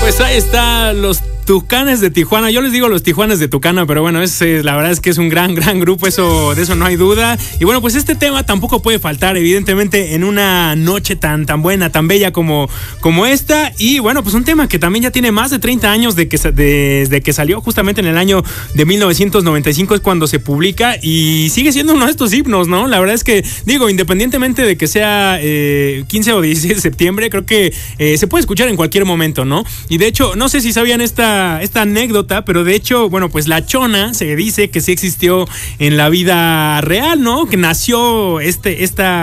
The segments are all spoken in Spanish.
Pues ahí está, los Tucanes de Tijuana. Yo les digo los Tijuanes de Tucana, pero bueno, la verdad es que es un gran grupo, de eso no hay duda. Y bueno, pues este tema tampoco puede faltar, evidentemente, en una noche tan buena, tan bella como esta. Y bueno, pues un tema que también ya tiene más de 30 años desde que salió, justamente en el año de 1995 es cuando se publica y sigue siendo uno de estos himnos, ¿no? La verdad es que, digo, independientemente de que sea 15 o 16 de septiembre, creo que se puede escuchar en cualquier momento, ¿no? Y de hecho, no sé si sabían esta anécdota, pero de hecho, bueno, pues la Chona se dice que sí existió en la vida real, ¿no? Que nació este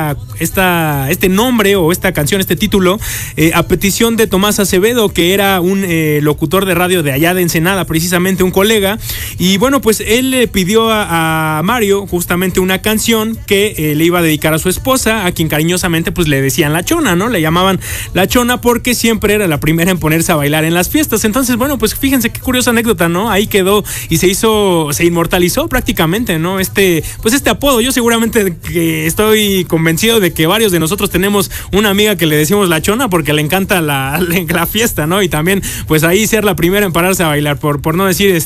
nombre o esta canción, este título, a petición de Tomás Acevedo, que era un locutor de radio de allá de Ensenada, precisamente un colega. Y bueno, pues él le pidió a Mario justamente una canción que le iba a dedicar a su esposa, a quien cariñosamente pues le decían la Chona, ¿no? Le llamaban la Chona porque siempre era la primera en ponerse a bailar en las fiestas. Entonces, bueno, pues fíjense qué curiosa anécdota, ¿no? Ahí quedó y se inmortalizó prácticamente, ¿no? Este apodo. Yo seguramente que estoy convencido de que varios de nosotros tenemos una amiga que le decimos la Chona porque le encanta la fiesta, ¿no? Y también, pues ahí ser la primera en pararse a bailar, por no decir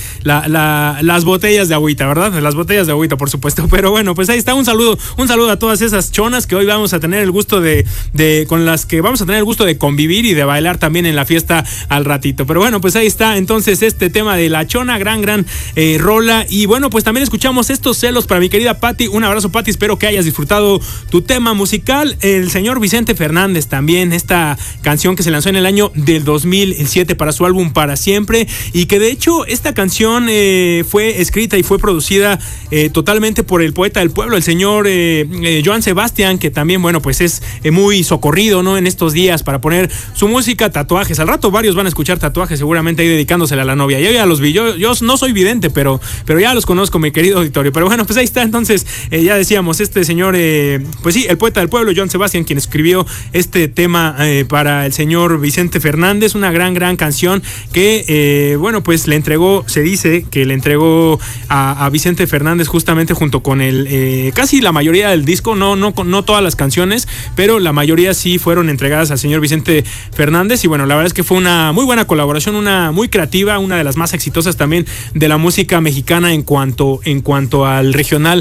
las botellas de agüita, ¿verdad? Las botellas de agüita, por supuesto. Pero bueno, pues ahí está, un saludo a todas esas chonas que hoy vamos a tener el gusto con las que vamos a tener el gusto de convivir y de bailar también en la fiesta al ratito. Pero bueno, pues ahí está entonces este tema de la Chona, gran rola. Y bueno, pues también escuchamos Estos celos para mi querida Patti. Un abrazo, Patti, espero que hayas disfrutado tu tema musical. El señor Vicente Fernández también, esta canción que se lanzó en el año del 2007 para su álbum Para Siempre, y que de hecho esta canción fue escrita y fue producida totalmente por el poeta del pueblo, el señor Joan Sebastián, que también, bueno, pues es muy socorrido, ¿no? En estos días para poner su música, tatuajes. Al rato varios van a escuchar tatuajes seguramente ahí dedicándosela a la novia. Yo ya los vi, yo no soy vidente, pero ya los conozco, mi querido auditorio. Pero bueno, pues ahí está entonces, ya decíamos, este señor, pues sí, el poeta del pueblo, Joan Sebastián, quien escribió este tema para el señor Vicente Fernández, una gran canción que, bueno, pues se dice que le entregó a Vicente Fernández justamente junto con casi la mayoría del disco, no todas las canciones, pero la mayoría sí fueron entregadas al señor Vicente Fernández. Y bueno, la verdad es que fue una muy buena colaboración, una muy creativa, una de las más exitosas también de la música mexicana en cuanto al regional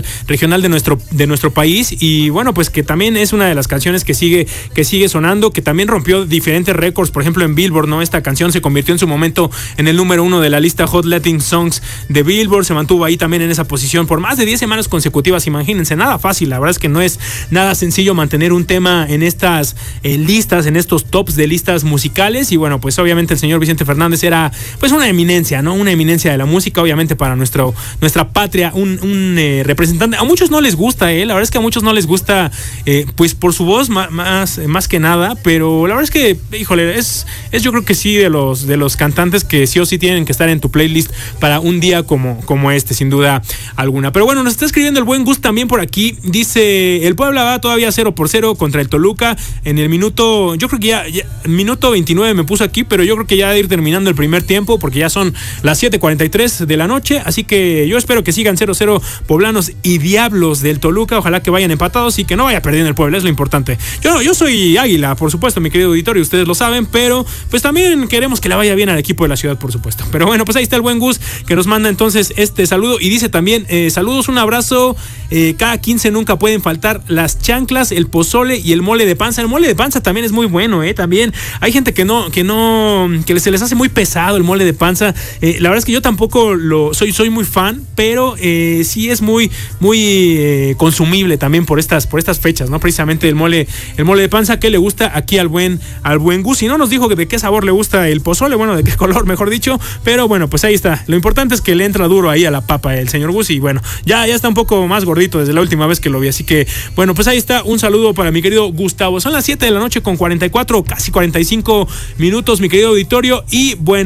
de nuestro país. Y bueno, pues que también es una de las canciones que sigue sonando, que también rompió diferentes récords, por ejemplo en Billboard, ¿no? Esta canción se convirtió en su momento en el número 1 de la lista Hot Latin Songs de Billboard, se mantuvo ahí también en esa posición por más de 10 semanas consecutivas. Imagínense, nada fácil, la verdad es que no es nada sencillo mantener un tema en estas listas, en estos tops de listas musicales. Y bueno, pues obviamente el señor Vicente Fernández era pues una eminencia, ¿no? Una eminencia de la música, obviamente para nuestra patria, un representante. A muchos no les gusta, la verdad es que a muchos no les gusta, pues por su voz más que nada, pero la verdad es que, híjole, es yo creo que sí de los cantantes que sí o sí tienen que estar en tu playlist para un día como este, sin duda alguna. Pero bueno, nos está escribiendo el buen Gus también por aquí, dice: el Puebla va todavía 0-0 contra el Toluca en el minuto, yo creo que ya minuto 29 me puso aquí, pero yo creo que ya va a ir terminando el primer tiempo porque ya son las 7:43 de la noche, así que yo espero que sigan 0-0 poblanos y Diablos del Toluca, ojalá que vayan empatados y que no vaya perdiendo el Puebla, es lo importante. Yo soy Águila, por supuesto, mi querido auditorio, ustedes lo saben, pero pues también queremos que le vaya bien al equipo de la ciudad, por supuesto. Pero bueno, pues ahí está el buen Gus que nos manda entonces este saludo y dice también: saludos, un abrazo, cada 15 nunca pueden faltar las chanclas, el pozole y el mole de panza. El mole de panza también es muy bueno, también hay gente que se les hace muy pesado el mole de panza. La verdad es que yo tampoco soy muy fan, pero sí es muy consumible también por estas fechas, ¿no? Precisamente el mole de panza que le gusta aquí al buen Gus. Y no nos dijo de qué sabor le gusta el pozole, bueno, de qué color, mejor dicho, pero bueno, pues ahí está. Lo importante es que le entra duro ahí a la papa el señor Gus y bueno, ya está un poco más gordito desde la última vez que lo vi, así que bueno, pues ahí está, un saludo para mi querido Gustavo. Son las 7 de la noche con 44, casi 45 minutos, mi querido auditorio, y bueno,